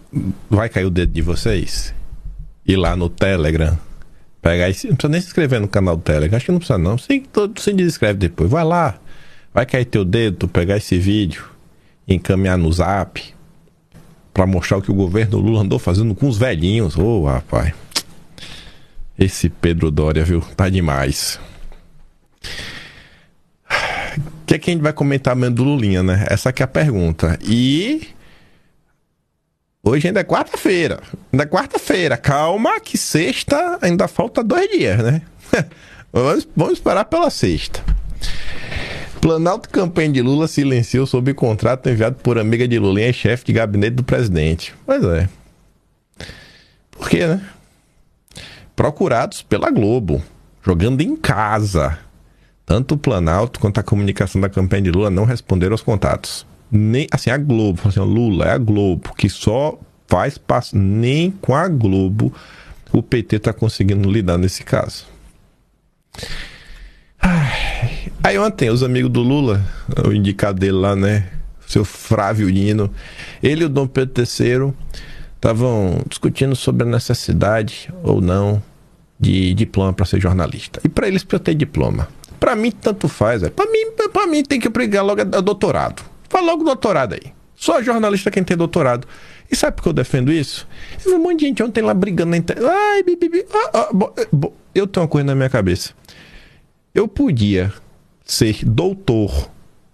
vai cair o dedo de vocês? Ir lá no Telegram, pegar esse... Não precisa nem se inscrever no canal do Telegram. Acho que não precisa não. Se desinscreve depois. Vai lá. Vai cair teu dedo, tu pegar esse vídeo e encaminhar no Zap pra mostrar o que o governo Lula andou fazendo com os velhinhos. Ô, rapaz. Esse Pedro Doria, viu? Tá demais. O que é que a gente vai comentar mesmo do Lulinha, né? Essa aqui é a pergunta. E... hoje ainda é quarta-feira. Ainda é quarta-feira. Calma que sexta ainda falta 2 dias, né? Vamos esperar pela sexta. Planalto Campanha de Lula silenciou sob contrato enviado por amiga de Lula e chefe de gabinete do presidente. Pois é. Por quê, né? Procurados pela Globo, jogando em casa. Tanto o Planalto quanto a comunicação da campanha de Lula não responderam aos contatos. Nem, assim, a Globo, assim, Lula, é a Globo, que só faz passo. Nem com a Globo o PT está conseguindo lidar nesse caso. Aí ontem, os amigos do Lula, o indicado dele lá, né, seu Flávio Dino, ele e o Dom Pedro III estavam discutindo sobre a necessidade ou não de diploma para ser jornalista. E para eles precisa ter diploma. Para mim, tanto faz. Para mim tem que brigar logo a doutorado. Fala logo doutorado aí. Só jornalista quem tem doutorado. E sabe por que eu defendo isso? Eu vi um monte de gente ontem lá brigando na internet. Ai, eu tenho uma coisa na minha cabeça. Eu podia ser doutor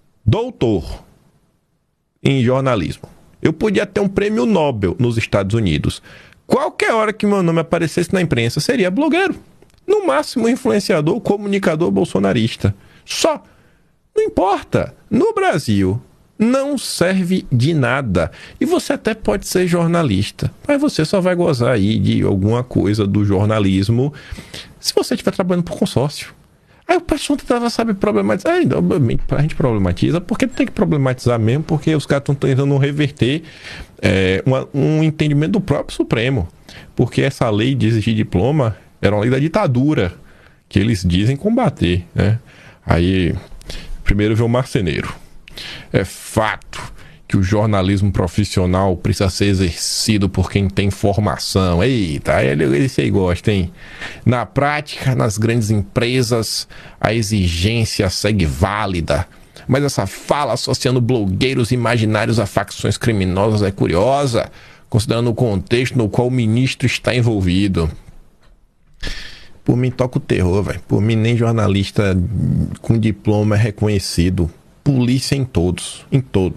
em jornalismo. Eu podia ter um prêmio Nobel nos Estados Unidos. Qualquer hora que meu nome aparecesse na imprensa, seria blogueiro. No máximo, influenciador, comunicador bolsonarista. Só. Não importa. No Brasil, não serve de nada. E você até pode ser jornalista, mas você só vai gozar aí de alguma coisa do jornalismo se você estiver trabalhando por consórcio. Aí o pessoal tentava, sabe, problematizar. Obviamente, a gente problematiza, porque tem que problematizar mesmo, porque os caras estão tentando reverter um entendimento do próprio Supremo. Porque essa lei de exigir diploma era uma lei da ditadura, que eles dizem combater, né? Aí, primeiro veio o marceneiro. É fato que o jornalismo profissional precisa ser exercido por quem tem formação. Eita, esse aí gosta, hein? Na prática, nas grandes empresas, a exigência segue válida. Mas essa fala associando blogueiros imaginários a facções criminosas é curiosa, considerando o contexto no qual o ministro está envolvido. Por mim, toca o terror, velho. Por mim, nem jornalista com diploma é reconhecido. Polícia em todos.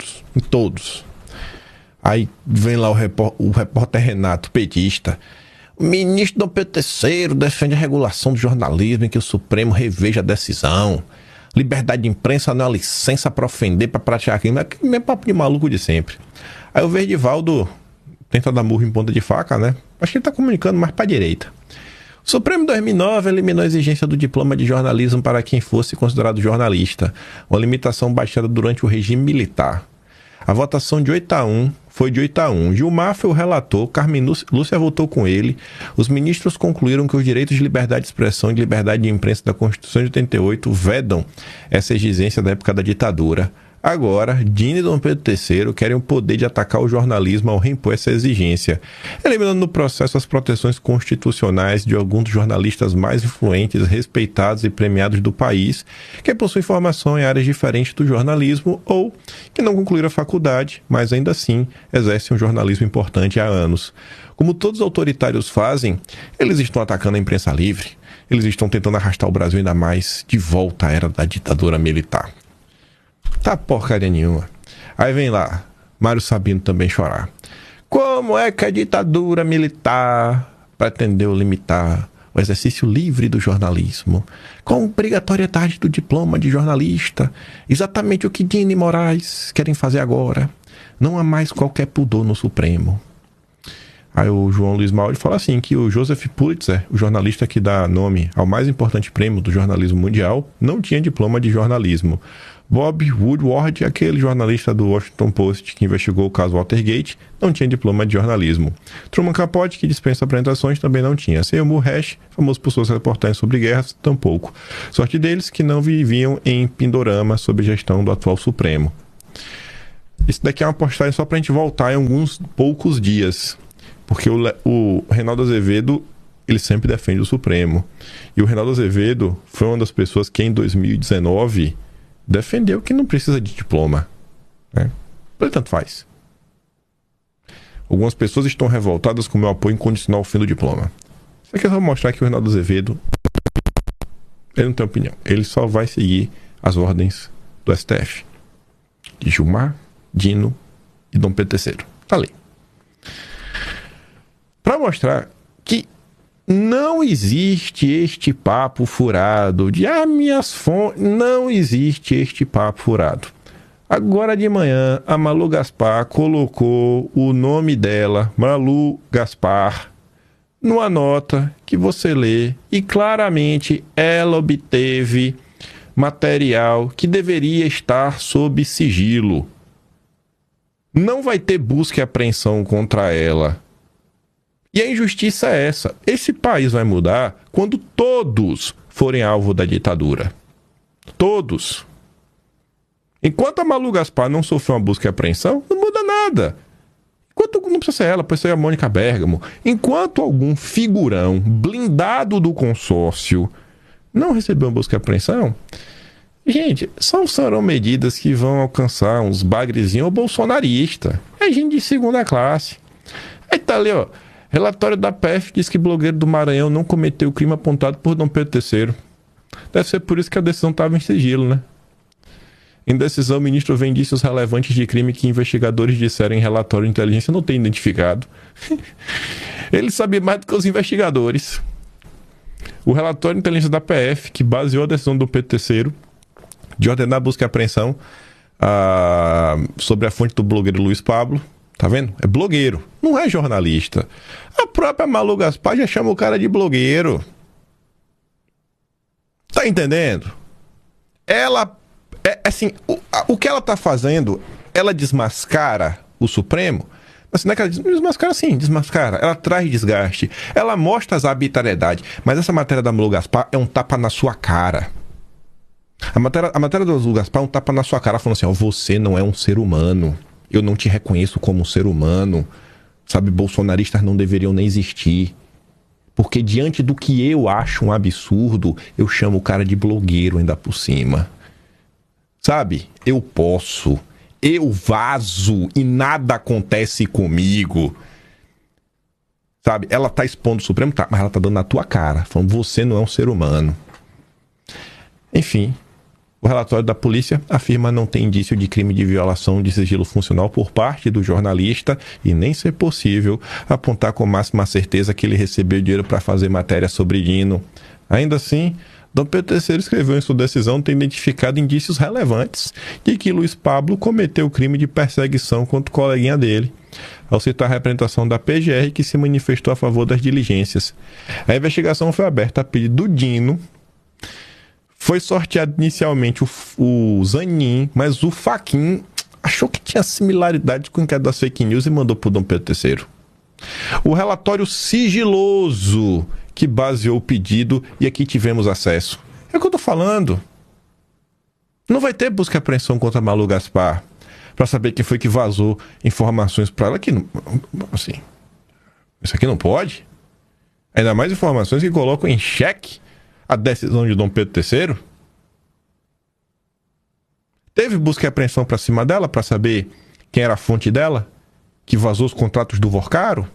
Aí vem lá o repórter Renato, petista. O ministro Dom Pedro III defende a regulação do jornalismo em que o Supremo reveja a decisão. Liberdade de imprensa não é licença para ofender, para praticar crime. É o mesmo papo de maluco de sempre. Aí o Verdivaldo tenta dar murro em ponta de faca, né? Acho que ele tá comunicando mais para a direita. O Supremo em 2009 eliminou a exigência do diploma de jornalismo para quem fosse considerado jornalista, uma limitação baixada durante o regime militar. A votação de 8-1 foi de 8-1. Gilmar foi o relator, Carmen Lúcia votou com ele. Os ministros concluíram que os direitos de liberdade de expressão e de liberdade de imprensa da Constituição de 88 vedam essa exigência da época da ditadura. Agora, Dino e Dom Pedro III querem o poder de atacar o jornalismo ao reimpor essa exigência, eliminando no processo as proteções constitucionais de alguns dos jornalistas mais influentes, respeitados e premiados do país, que possuem formação em áreas diferentes do jornalismo ou que não concluíram a faculdade, mas ainda assim exercem um jornalismo importante há anos. Como todos os autoritários fazem, eles estão atacando a imprensa livre, eles estão tentando arrastar o Brasil ainda mais de volta à era da ditadura militar. Tá porcaria nenhuma. Aí vem lá, Mário Sabino também chorar. Como é que a ditadura militar pretendeu limitar o exercício livre do jornalismo, com obrigatoriedade do diploma de jornalista? Exatamente o que Dino e Moraes querem fazer agora. Não há mais qualquer pudor no Supremo. Aí o João Luiz Mauri fala assim, que o Joseph Pulitzer, o jornalista que dá nome ao mais importante prêmio do jornalismo mundial, não tinha diploma de jornalismo. Bob Woodward, aquele jornalista do Washington Post que investigou o caso Watergate, não tinha diploma de jornalismo. Truman Capote, que dispensa apresentações, também não tinha. Seymour Hersh, famoso por suas reportagens sobre guerras, tampouco. Sorte deles que não viviam em Pindorama sob gestão do atual Supremo. Isso daqui é uma postagem só pra gente voltar em alguns poucos dias. Porque o Reinaldo Azevedo, ele sempre defende o Supremo. E o Reinaldo Azevedo foi uma das pessoas que em 2019 defendeu que não precisa de diploma. Né? Tanto faz. Algumas pessoas estão revoltadas com o meu apoio incondicional ao fim do diploma. Isso aqui é só mostrar que o Reinaldo Azevedo, ele não tem opinião. Ele só vai seguir as ordens do STF. De Gilmar, Dino e Dom Pedro III. Tá ali. Para mostrar que não existe este papo furado de minhas fontes. Não existe este papo furado. Agora de manhã, a Malu Gaspar colocou o nome dela, Malu Gaspar, numa nota que você lê e claramente ela obteve material que deveria estar sob sigilo. Não vai ter busca e apreensão contra ela. E a injustiça é essa. Esse país vai mudar quando todos forem alvo da ditadura. Todos. Enquanto a Malu Gaspar não sofreu uma busca e apreensão, não muda nada. Enquanto não precisa ser ela, pode ser a Mônica Bergamo. Enquanto algum figurão blindado do consórcio não recebeu uma busca e apreensão, gente, só serão medidas que vão alcançar uns bagrezinhos bolsonaristas. É gente de segunda classe. Aí tá ali, ó. Relatório da PF diz que blogueiro do Maranhão não cometeu o crime apontado por Dom Pedro III. Deve ser por isso que a decisão estava em sigilo, né? Em decisão, o ministro vê indícios relevantes de crime que investigadores disseram em relatório de inteligência não tem identificado. Ele sabia mais do que os investigadores. O relatório de inteligência da PF, que baseou a decisão do Pedro III de ordenar a busca e apreensão sobre a fonte do blogueiro Luiz Pablo. Tá vendo? É blogueiro, não é jornalista. A própria Malu Gaspar já chama o cara de blogueiro. Tá entendendo? Ela... assim, o que ela tá fazendo, ela desmascara o Supremo. Assim, não é que ela desmascara, sim, desmascara. Ela traz desgaste. Ela mostra as arbitrariedades. Mas essa matéria da Malu Gaspar é um tapa na sua cara. A matéria da Malu Gaspar é um tapa na sua cara, falando assim, ó, você não é um ser humano. Eu não te reconheço como um ser humano. Sabe, bolsonaristas não deveriam nem existir. Porque diante do que eu acho um absurdo, eu chamo o cara de blogueiro ainda por cima. Sabe? Eu posso. Eu vazo e nada acontece comigo. Sabe? Ela tá expondo o Supremo, tá, mas ela tá dando na tua cara. Falando, você não é um ser humano. Enfim, o relatório da polícia afirma não ter indício de crime de violação de sigilo funcional por parte do jornalista e nem ser possível apontar com máxima certeza que ele recebeu dinheiro para fazer matéria sobre Dino. Ainda assim, Dom Pedro III escreveu em sua decisão ter identificado indícios relevantes de que Luiz Pablo cometeu o crime de perseguição contra o coleguinha dele, ao citar a representação da PGR que se manifestou a favor das diligências. A investigação foi aberta a pedido do Dino. Foi sorteado inicialmente o Zanin, mas o Fachin achou que tinha similaridade com o que é das fake news e mandou para o Dom Pedro III. O relatório sigiloso que baseou o pedido e aqui tivemos acesso. É o que eu tô falando. Não vai ter busca e apreensão contra a Malu Gaspar para saber quem foi que vazou informações para ela que não, assim, isso aqui não pode. Ainda mais informações que colocam em xeque a decisão de Dom Pedro III. Teve busca e apreensão para cima dela para saber quem era a fonte dela que vazou os contratos do Vorcaro?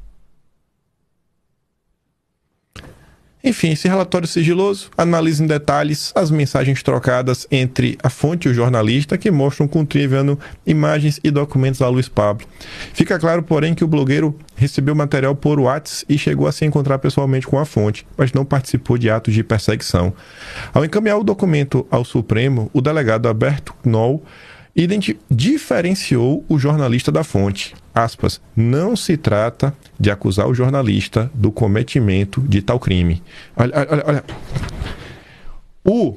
Enfim, esse relatório sigiloso analisa em detalhes as mensagens trocadas entre a fonte e o jornalista que mostram com triviano imagens e documentos a Luiz Pablo. Fica claro, porém, que o blogueiro recebeu material por WhatsApp e chegou a se encontrar pessoalmente com a fonte, mas não participou de atos de perseguição. Ao encaminhar o documento ao Supremo, o delegado Alberto Knoll diferenciou o jornalista da fonte. Aspas, não se trata de acusar o jornalista do cometimento de tal crime. Olha. O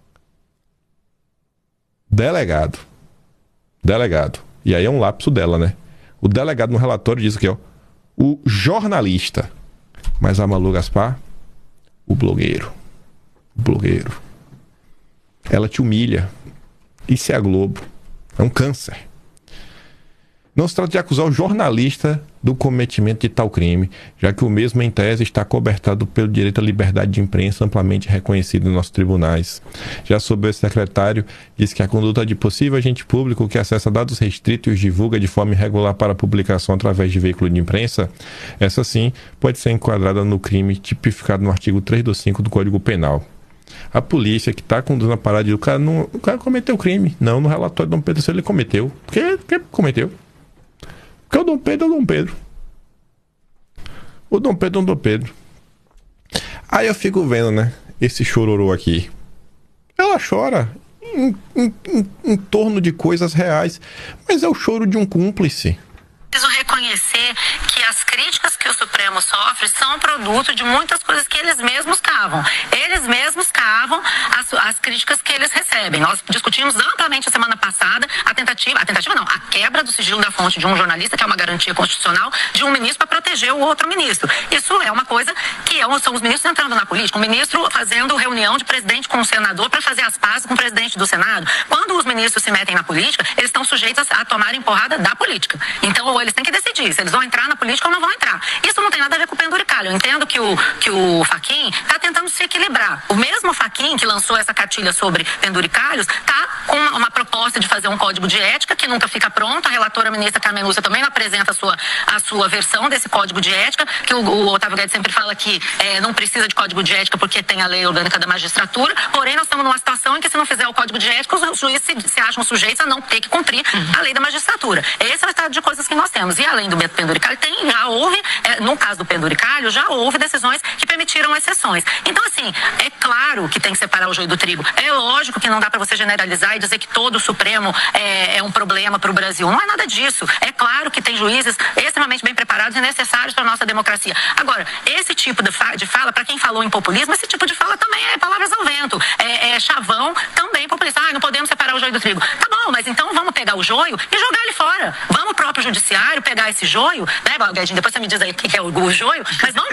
delegado, e aí é um lapso dela, né? O delegado no relatório diz aqui, ó, o jornalista, mas a Malu Gaspar, o blogueiro. Ela te humilha. Isso é a Globo. É um câncer. Não se trata de acusar o jornalista do cometimento de tal crime, já que o mesmo, em tese, está cobertado pelo direito à liberdade de imprensa amplamente reconhecido em nossos tribunais. Já sobre o secretário, diz que a conduta de possível agente público que acessa dados restritos e os divulga de forma irregular para publicação através de veículo de imprensa, essa sim pode ser enquadrada no crime tipificado no artigo 325 do Código Penal. A polícia que está conduzindo a parada, o cara cometeu crime. Não, no relatório do Dom Pedro III ele cometeu. Por que cometeu? Porque o Dom Pedro é o Dom Pedro. O Dom Pedro é o Dom Pedro. Aí eu fico vendo, né? Esse chororô aqui. Ela chora em torno de coisas reais. Mas é o choro de um cúmplice. Preciso reconhecer que as críticas que o Supremo sofre são produto de muitas coisas que eles mesmos cavam. Eles mesmos cavam as críticas que eles recebem. Nós discutimos amplamente a semana passada a quebra do sigilo da fonte de um jornalista, que é uma garantia constitucional, de um ministro para proteger o outro ministro. Isso é uma coisa que são os ministros entrando na política, o ministro fazendo reunião de presidente com o senador para fazer as pazes com o presidente do Senado. Quando os ministros se metem na política, eles estão sujeitos a tomarem porrada da política. Então, eles têm que decidir se eles vão entrar na política ou não vão entrar. Isso não tem nada a ver com o penduricalho. Eu entendo que o Fachin está tentando se equilibrar. O mesmo Fachin que lançou essa cartilha sobre penduricalhos está com uma proposta de fazer um código de ética que nunca fica pronto. A relatora ministra Carmen Lúcia também não apresenta a sua versão desse código de ética, que o Otávio Guedes sempre fala que não precisa de código de ética porque tem a lei orgânica da magistratura. Porém, nós estamos numa situação em que, se não fizer o código de ética, os juízes se acham sujeitos a não ter que cumprir a lei da magistratura. Esse é o estado de coisas que nós temos. E além do penduricalho, já houve, no caso do penduricalho, já houve decisões que permitiram exceções. Então, assim, é claro que tem que separar o joio do trigo. É lógico que não dá para você generalizar e dizer que todo o Supremo é um problema para o Brasil. Não é nada disso. É claro que tem juízes extremamente bem preparados e necessários para a nossa democracia. Agora, esse tipo de fala, para quem falou em populismo, esse tipo de fala também é palavras ao vento. É chavão, também populista. Não podemos separar o joio do trigo. Tá bom, mas então vamos pegar o joio e jogar ele fora. Vamos pro próprio judiciário pegar esse joio, né, Guedinho? Depois você me diz aí o que é o joio, mas vamos